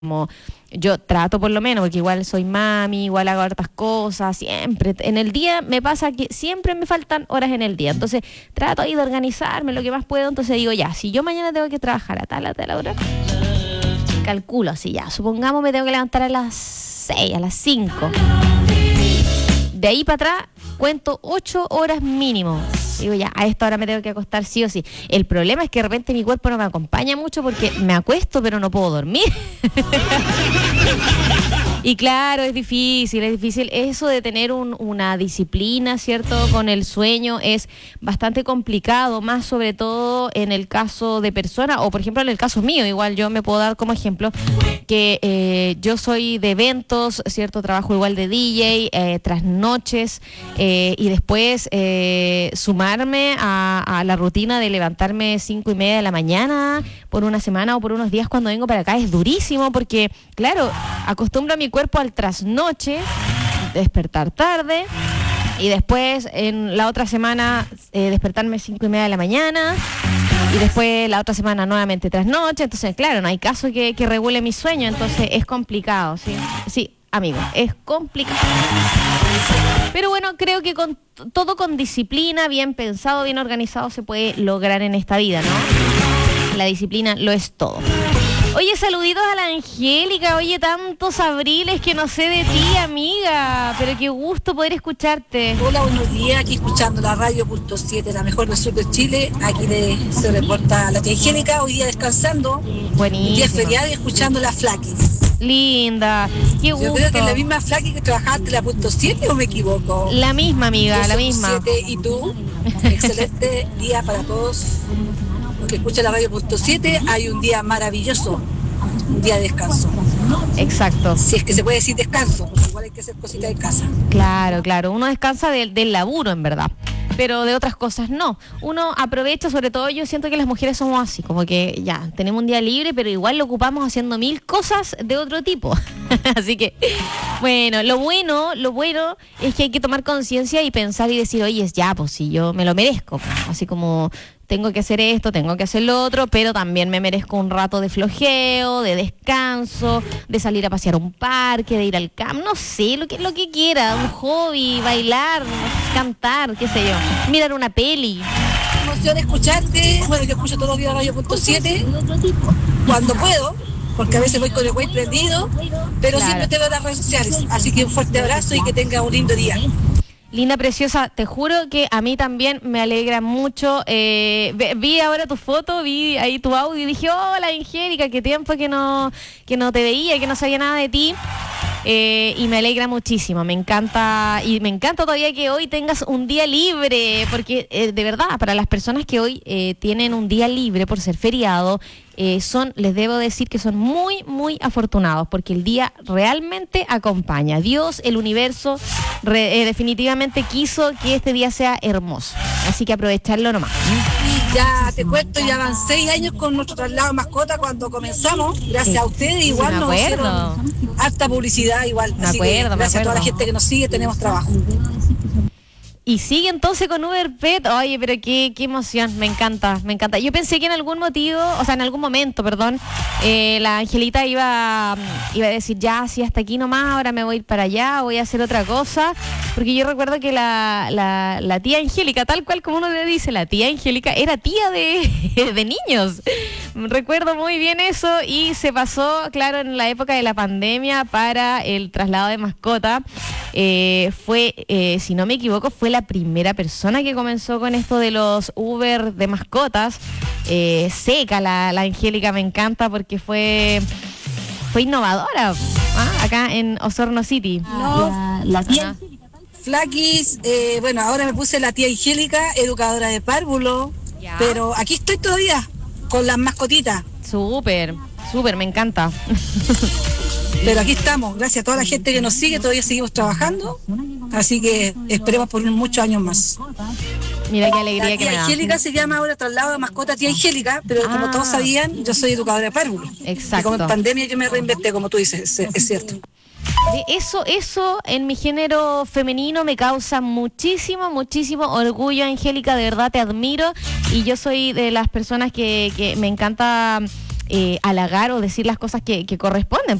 como yo trato por lo menos, porque igual soy mami, igual hago hartas cosas, siempre. En el día me pasa que siempre me faltan horas en el día. Entonces trato ahí de organizarme lo que más puedo. Entonces digo, ya, si yo mañana tengo que trabajar a tal hora, calculo así ya. Supongamos me tengo que levantar a las 6, a las 5. De ahí para atrás cuento 8 horas mínimo. Digo, ya, a esta hora me tengo que acostar sí o sí. El problema es que de repente mi cuerpo no me acompaña mucho porque me acuesto pero no puedo dormir. Y claro, es difícil. Eso de tener una disciplina, ¿cierto? Con el sueño es bastante complicado, más sobre todo en el caso de personas, o por ejemplo en el caso mío, igual yo me puedo dar como ejemplo que yo soy de eventos, ¿cierto? Trabajo igual de DJ, tras noches, y después sumarme a la rutina de levantarme 5:30 de la mañana por una semana o por unos días cuando vengo para acá es durísimo porque, claro, acostumbro a mi cuerpo al trasnoche, despertar tarde y después en la otra semana despertarme 5:30 de la mañana y después la otra semana nuevamente trasnoche. Entonces, claro, no hay caso que regule mi sueño, entonces es complicado, ¿sí? Sí, amigo, es complicado. Pero bueno, creo que todo con disciplina, bien pensado, bien organizado, se puede lograr en esta vida, ¿no? La disciplina lo es todo. Oye, saluditos a la Angélica. Oye, tantos abriles que no sé de ti, amiga. Pero qué gusto poder escucharte. Hola, buenos días. Aquí escuchando la radio Punto 7, la mejor del sur de Chile. Aquí se reporta la tía Angélica. Hoy día descansando. Buenísimo. Día feriado y escuchando la Flakis. Linda. Qué gusto. Yo creo que es la misma Flakis que trabajaste en la Punto 7 o me equivoco. La misma, amiga, la misma. 7 y tú. Excelente día para todos. Que escucha la radio Punto 7, hay un día maravilloso, un día de descanso. Exacto. Si es que se puede decir descanso, porque igual hay que hacer cositas de casa. Claro, uno descansa del laburo en verdad, pero de otras cosas no. Uno aprovecha, sobre todo yo siento que las mujeres somos así, como que ya, tenemos un día libre, pero igual lo ocupamos haciendo 1000 cosas de otro tipo. Así que, bueno, lo bueno es que hay que tomar conciencia y pensar y decir, oye, ya, pues si yo me lo merezco, así como tengo que hacer esto, tengo que hacer lo otro, pero también me merezco un rato de flojeo, de descanso, de salir a pasear a un parque, de ir al campo, no sé, lo que quiera, un hobby, bailar, cantar, qué sé yo, mirar una peli. Emoción escucharte, bueno, yo escucho todos los días Radio Punto 7, cuando puedo, porque a veces voy con el güey prendido, pero claro, siempre te veo en las redes sociales, así que un fuerte abrazo y que tenga un lindo día. Linda, preciosa, te juro que a mí también me alegra mucho. Vi ahora tu foto, vi ahí tu audio y dije, hola Angélica, qué tiempo que no te veía, que no sabía nada de ti. Y me alegra muchísimo, me encanta todavía que hoy tengas un día libre, porque de verdad, para las personas que hoy tienen un día libre por ser feriado, les debo decir que son muy, muy afortunados, porque el día realmente acompaña. Dios, el universo, definitivamente quiso que este día sea hermoso, así que aprovecharlo nomás. Ya te cuento, ya van 6 años con nuestro traslado de mascota cuando comenzamos, gracias a ustedes, igual nos hicieron harta publicidad, igual, así que gracias a toda la gente que nos sigue, tenemos trabajo. Y sigue entonces con Uber Pet. Oye, pero qué emoción, me encanta. Yo pensé que en algún momento, la Angelita iba a decir, ya, sí, hasta aquí nomás, ahora me voy a ir para allá, voy a hacer otra cosa. Porque yo recuerdo que la tía Angélica, tal cual como uno le dice, la tía Angélica era tía de niños. Recuerdo muy bien eso y se pasó, claro, en la época de la pandemia para el traslado de mascota. Si no me equivoco, fue la primera persona que comenzó con esto de los Uber de mascotas. Seca la Angélica, me encanta porque fue innovadora acá en Osorno City. La tía Flakis, bueno, ahora me puse la tía Angélica, educadora de párvulo, pero aquí estoy todavía con las mascotitas. Súper, me encanta. Pero aquí estamos, gracias a toda la gente que nos sigue, todavía seguimos trabajando, así que esperemos por muchos años más. Mira qué alegría la que me da. Tía Angélica se llama ahora traslado de mascota Tía Angélica, pero como todos sabían, yo soy educadora de párvulos. Exacto. Y como en pandemia yo me reinventé, como tú dices, es cierto. Eso en mi género femenino me causa muchísimo orgullo, Angélica, de verdad te admiro y yo soy de las personas que me encanta halagar o decir las cosas que corresponden.